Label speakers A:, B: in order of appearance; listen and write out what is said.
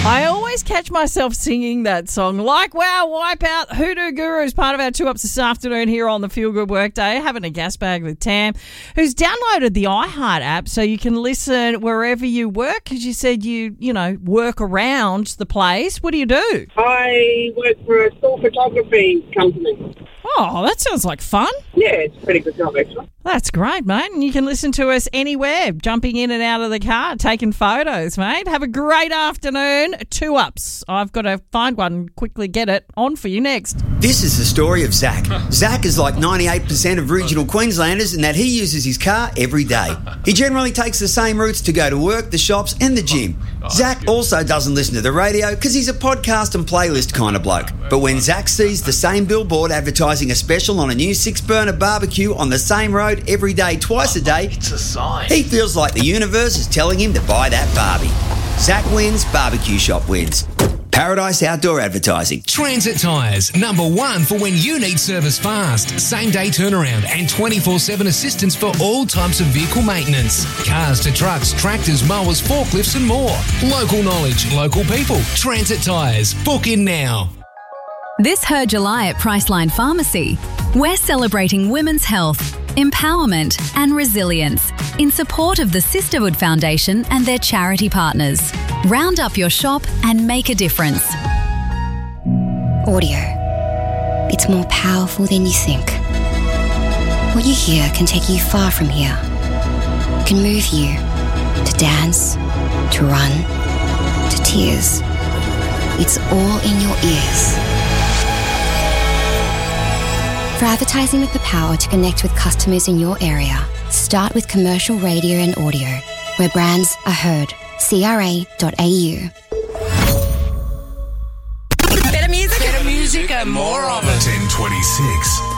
A: I always catch myself singing that song. Like, wow, Wipeout, Hoodoo Guru is part of our 2-Ups this afternoon here on the Feel Good Workday, having a gas bag with Tam, who's downloaded the iHeart app so you can listen wherever you work, because you said you work around the place. What do you do?
B: I work for a still photography company.
A: Oh, that sounds like fun.
B: Yeah, it's a pretty good job, actually.
A: That's great, mate. And you can listen to us anywhere, jumping in and out of the car, taking photos, mate. Have a great afternoon. 2-Ups. I've got to find one and quickly get it on for you next.
C: This is the story of Zach. Zach is like 98% of regional Queenslanders in that he uses his car every day. He generally takes the same routes to go to work, the shops and the gym. Zach also doesn't listen to the radio because he's a podcast and playlist kind of bloke. But when Zach sees the same billboard advertising a special on a new 6-burner barbecue on the same road every day, twice a day,
D: It's a sign.
C: he feels like the universe is telling him to buy that Barbie. Zach wins, barbecue shop wins. Paradise Outdoor Advertising.
E: Transit Tyres, #1 for when you need service fast, same-day turnaround and 24/7 assistance for all types of vehicle maintenance. Cars to trucks, tractors, mowers, forklifts and more. Local knowledge, local people. Transit Tyres. Book in now.
F: This Her July at Priceline Pharmacy. We're celebrating women's health, empowerment and resilience in support of the Sisterhood Foundation and their charity partners. Round up your shop and make a difference.
G: Audio. It's more powerful than you think. What you hear can take you far from here. Can move you to dance, to run, to tears. It's all in your ears. For advertising with the power to connect with customers in your area, start with commercial radio and audio, where brands are heard. CRA.au.
H: Better music and more of it.
D: 1026